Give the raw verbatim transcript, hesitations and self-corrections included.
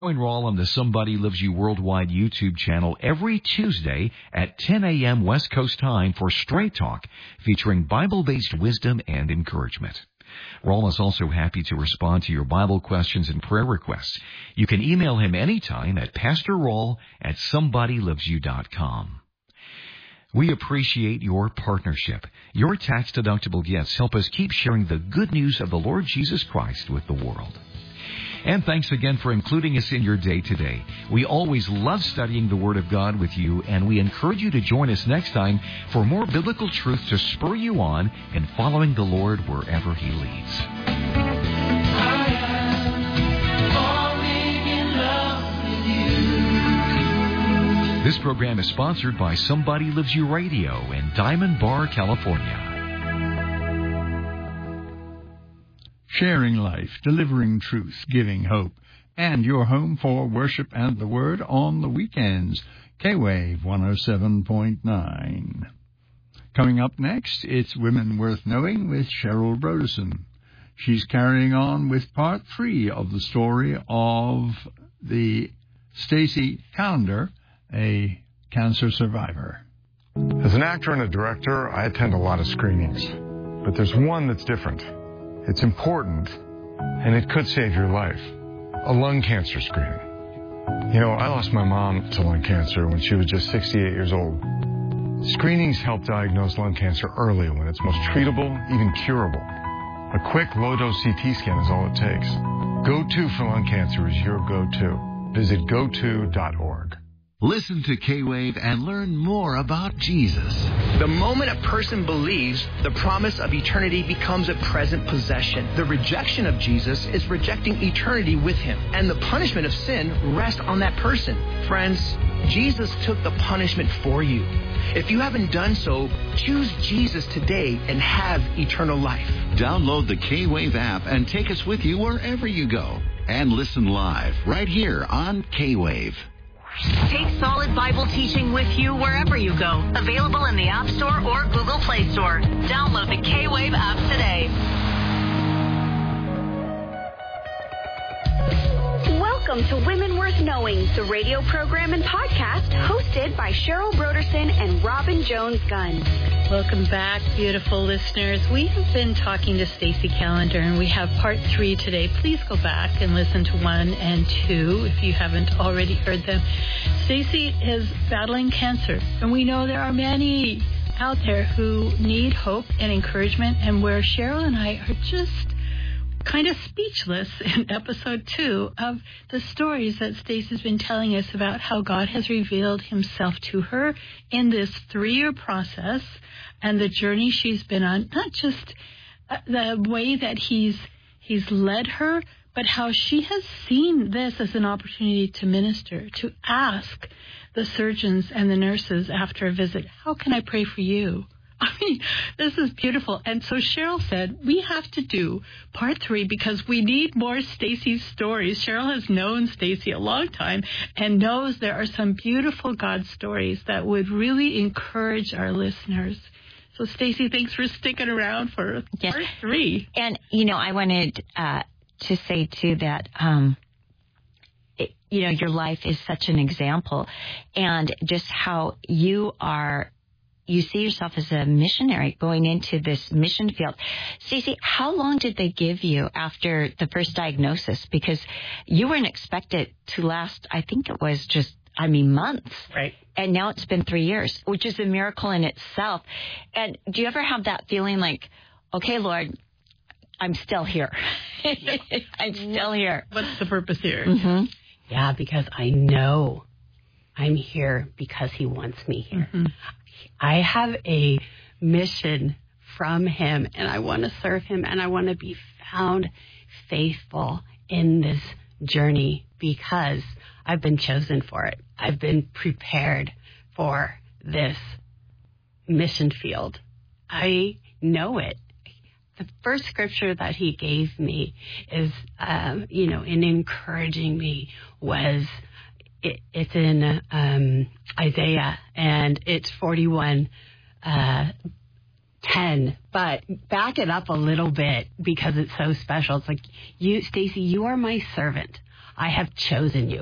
Join Rawl on the Somebody Loves You Worldwide YouTube channel every Tuesday at ten a.m. West Coast time for Straight Talk, featuring Bible-based wisdom and encouragement. Rawl is also happy to respond to your Bible questions and prayer requests. You can email him anytime at pastor rawl at somebody loves you dot com. We appreciate your partnership. Your tax-deductible gifts help us keep sharing the good news of the Lord Jesus Christ with the world. And thanks again for including us in your day today. We always love studying the Word of God with you, and we encourage you to join us next time for more biblical truth to spur you on in following the Lord wherever He leads. This program is sponsored by Somebody Loves You Radio in Diamond Bar, California. Sharing life, delivering truth, giving hope, and your home for worship and the Word on the weekends. K-Wave one oh seven point nine. Coming up next, it's Women Worth Knowing with Cheryl Broderson. She's carrying on with part three of the story of the Stacy Callender, a cancer survivor. As an actor and a director, I attend a lot of screenings, but there's one that's different. It's important, and it could save your life. A lung cancer screening. You know, I lost my mom to lung cancer when she was just sixty-eight years old. Screenings help diagnose lung cancer early when it's most treatable, even curable. A quick, low-dose C T scan is all it takes. Go To for lung cancer is your go-to. Visit go to dot org. Listen to K-Wave and learn more about Jesus. The moment a person believes, the promise of eternity becomes a present possession. The rejection of Jesus is rejecting eternity with Him, and the punishment of sin rests on that person. Friends, Jesus took the punishment for you. If you haven't done so, choose Jesus today and have eternal life. Download the K-Wave app and take us with you wherever you go. And listen live right here on K-Wave. Take solid Bible teaching with you wherever you go. Available in the App Store or Google Play Store. Download the K-Wave app today. Welcome to Women Worth Knowing, the radio program and podcast hosted by Cheryl Broderson and Robin Jones-Gunn. Welcome back, beautiful listeners. We have been talking to Stacy Callender, and we have part three today. Please go back and listen to one and two if you haven't already heard them. Stacy is battling cancer, and we know there are many out there who need hope and encouragement, and where Cheryl and I are just kind of speechless in episode two of the stories that Stacy's been telling us about how God has revealed Himself to her in this three-year process and the journey she's been on, not just the way that he's he's led her, but how she has seen this as an opportunity to minister, to ask the surgeons and the nurses after a visit, how can I pray for you? I mean, this is beautiful. And so Cheryl said, we have to do part three because we need more Stacy's stories. Cheryl has known Stacy a long time and knows there are some beautiful God stories that would really encourage our listeners. So, Stacy, thanks for sticking around for yes. part three. And, you know, I wanted uh, to say, too, that, um, it, you know, your life is such an example, and just how you are, you see yourself as a missionary going into this mission field. Stacey, how long did they give you after the first diagnosis? Because you weren't expected to last, I think it was just, I mean, months. Right. And now it's been three years, which is a miracle in itself. And do you ever have that feeling like, okay, Lord, I'm still here. I'm still here. What's the purpose here? Mm-hmm. Yeah, because I know I'm here because He wants me here. Mm-hmm. I have a mission from Him, and I want to serve Him, and I want to be found faithful in this journey because I've been chosen for it. I've been prepared for this mission field. I know it. The first scripture that He gave me is, um, you know, in encouraging me was, it, it's in um, Isaiah, and it's forty-one, uh, ten. But back it up a little bit because it's so special. It's like, you, Stacy, you are my servant. I have chosen you.